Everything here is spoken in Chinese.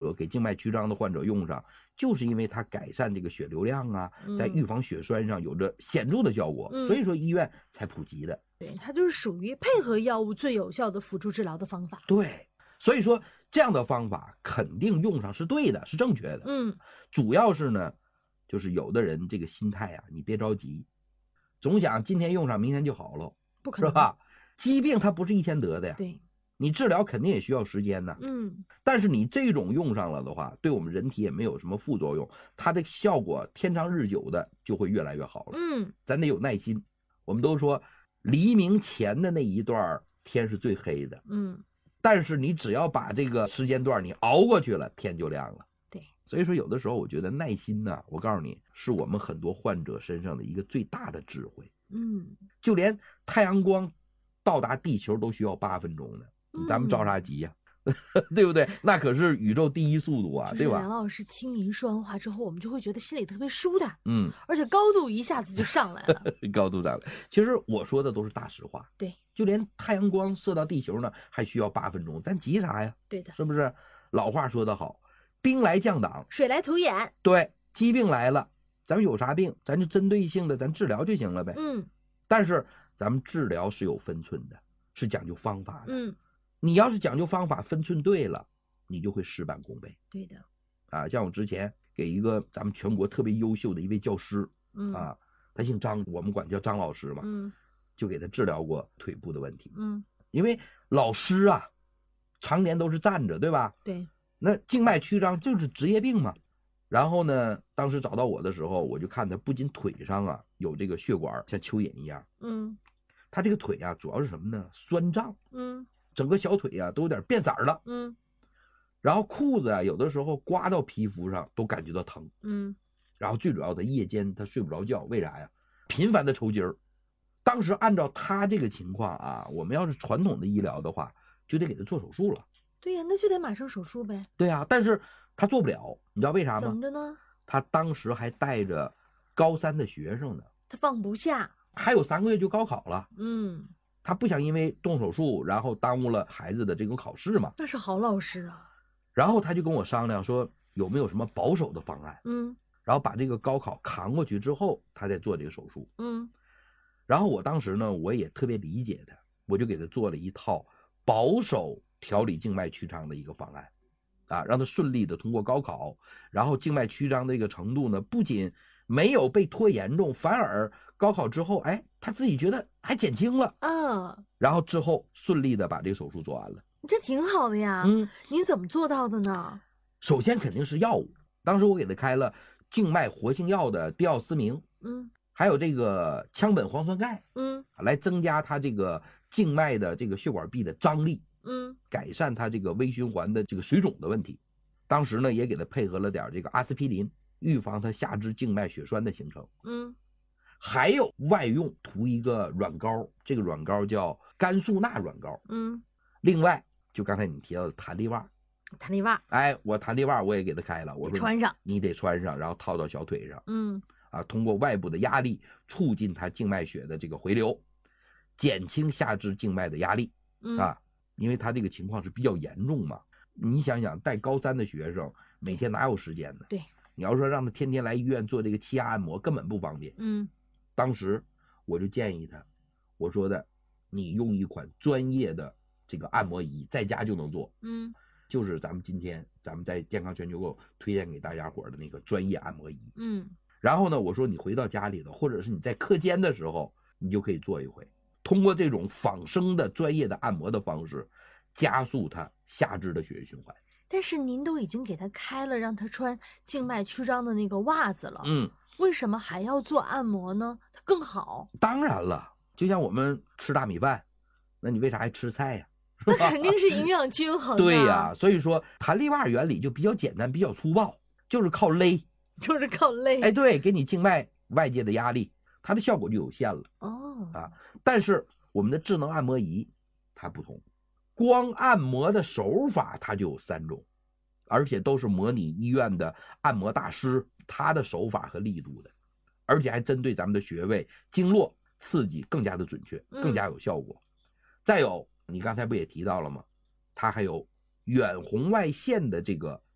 者给静脉曲张的患者用上，就是因为它改善这个血流量啊，在预防血栓上有着显著的效果，所以说医院才普及的。 对，它就是属于配合药物最有效的辅助治疗的方法。 对，所以说这样的方法肯定用上是对的，是正确的。主要是呢，就是有的人这个心态啊，你别着急，总想今天用上明天就好了， 不可能， 是吧？疾病它不是一天得的呀。 对， 你治疗肯定也需要时间呢。但是你这种用上了的话，对我们人体也没有什么副作用，它的效果天长日久的就会越来越好了。咱得有耐心。我们都说黎明前的那一段天是最黑的，但是你只要把这个时间段你熬过去了，天就亮了。 对， 所以说有的时候我觉得耐心呢，我告诉你，是我们很多患者身上的一个最大的智慧。就连太阳光到达地球都需要8分钟呢，咱们着啥急呀？对不对？那可是宇宙第一速度啊，对吧？ 梁老师听您说完话之后，我们就会觉得心里特别舒坦，而且高度一下子就上来了。 高度上来，其实我说的都是大实话。 对， 就连太阳光射到地球呢，还需要8分钟，咱急啥呀？ 对的， 是不是？老话说得好，兵来将挡， 水来土掩。 对，疾病来了，咱们有啥病，咱就针对性的咱治疗就行了呗。但是咱们治疗是有分寸的，是讲究方法的。你要是讲究方法，分寸对了，你就会事半功倍。 对的。 像我之前给一个咱们全国特别优秀的一位教师，他姓张，我们管叫张老师嘛，就给他治疗过腿部的问题。因为老师啊，常年都是站着，对吧？ 对。 那静脉曲张就是职业病嘛。然后呢，当时找到我的时候，我就看他不仅腿上啊有这个血管像蚯蚓一样，他这个腿啊主要是什么呢？酸胀，整个小腿啊都有点变色了，然后裤子啊有的时候刮到皮肤上都感觉到疼，然后最主要的夜间他睡不着觉，为啥呀？频繁的抽筋儿。当时按照他这个情况啊，我们要是传统的医疗的话，就得给他做手术了。 对呀，那就得马上手术呗。 对呀，但是他做不了，你知道为啥吗？ 怎么着呢？ 他当时还带着高3的学生呢， 他放不下， 还有3个月就高考了。他不想因为动手术然后耽误了孩子的这种考试嘛。 那是好老师啊。 然后他就跟我商量说有没有什么保守的方案，然后把这个高考扛过去之后他再做这个手术。然后我当时呢我也特别理解他，我就给他做了一套保守调理静脉曲张的一个方案，让他顺利的通过高考，然后静脉曲张的这个程度呢不仅没有被拖严重，反而高考之后他自己觉得还减轻了。然后之后顺利的把这个手术做完了。 这挺好的呀。您怎么做到的呢？ 首先肯定是药物，当时我给他开了静脉活性药的地奥司明，还有这个羟苯磺酸钙，来增加他这个静脉的这个血管壁的张力，改善他这个微循环的这个水肿的问题。当时呢也给他配合了点这个阿司匹林，预防他下肢静脉血栓的形成。还有外用涂一个软膏，这个软膏叫甘素钠软膏。另外就刚才你提到的弹力袜，我弹力袜我也给他开了，我说穿上， 你得穿上，然后套到小腿上，通过外部的压力促进他静脉血的这个回流，减轻下肢静脉的压力。因为他这个情况是比较严重嘛，你想想带高3的学生每天哪有时间呢？ 对， 你要说让他天天来医院做这个气压按摩根本不方便。当时我就建议他，我说的你用一款专业的这个按摩仪在家就能做，就是咱们今天咱们在健康全球购推荐给大家伙的那个专业按摩仪。然后呢我说你回到家里头或者是你在课间的时候你就可以做一回，通过这种仿生的专业的按摩的方式加速他下肢的血液循环。 但是您都已经给他开了让他穿静脉曲张的那个袜子了，为什么还要做按摩呢？它更好。 当然了，就像我们吃大米饭，那你为啥还吃菜呀？ 那肯定是营养均衡。 对呀，所以说弹力袜原理就比较简单，比较粗暴，就是靠勒。对，给你静脉外界的压力，它的效果就有限了。但是我们的智能按摩仪它不同，光按摩的手法它就有3种，而且都是模拟医院的按摩大师他的手法和力度的，而且还针对咱们的穴位经络刺激更加的准确，更加有效果。再有你刚才不也提到了吗？它还有远红外线的这个